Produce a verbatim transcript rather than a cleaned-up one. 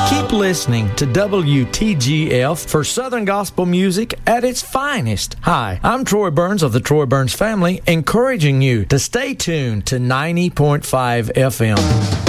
Keep listening to W T G F for Southern gospel music at its finest. Hi, I'm Troy Burns of the Troy Burns family, encouraging you to stay tuned to ninety point five F M.